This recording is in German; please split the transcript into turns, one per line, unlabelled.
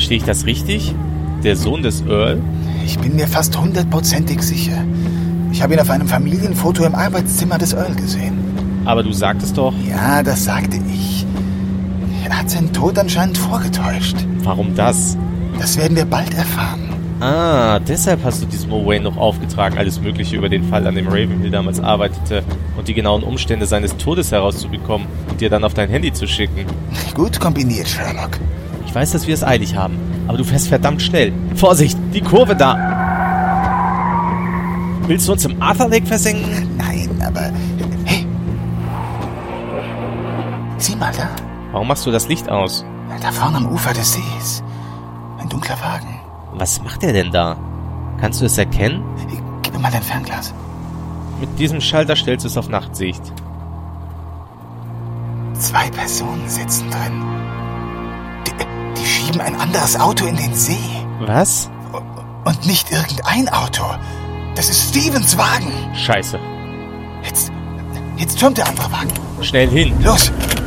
Verstehe ich das richtig? Der Sohn des Earl?
Ich bin mir fast 100%ig sicher. Ich habe ihn auf einem Familienfoto im Arbeitszimmer des Earl gesehen.
Aber du sagtest doch...
Ja, das sagte ich. Er hat seinen Tod anscheinend vorgetäuscht.
Warum das?
Das werden wir bald erfahren.
Ah, deshalb hast du diesem Owain noch aufgetragen, alles Mögliche über den Fall, an dem Ravenhill damals arbeitete und die genauen Umstände seines Todes herauszubekommen und dir dann auf dein Handy zu schicken.
Gut kombiniert, Sherlock.
Ich weiß, dass wir es eilig haben, aber du fährst verdammt schnell. Vorsicht, die Kurve da! Willst du uns im Arthur Lake versenken?
Nein, aber... Hey! Sieh mal da.
Warum machst du das Licht aus?
Da vorne am Ufer des Sees. Ein dunkler Wagen.
Was macht er denn da? Kannst du es erkennen?
Gib mir mal dein Fernglas.
Mit diesem Schalter stellst du es auf Nachtsicht.
2 Personen sitzen drin. Die schieben ein anderes Auto in den See.
Was?
Und nicht irgendein Auto. Das ist Stevens Wagen.
Scheiße.
Jetzt türmt der andere Wagen.
Schnell hin.
Los!